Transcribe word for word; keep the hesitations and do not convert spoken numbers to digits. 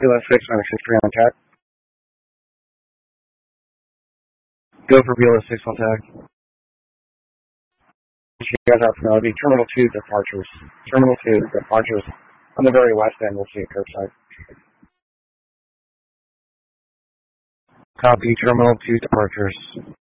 Kilo six on three on tag. Go for Kilo six on tag. You guys are familiar. Terminal two departures. Terminal two departures. On the very west end, we'll see a curbside. Copy. Terminal two departures.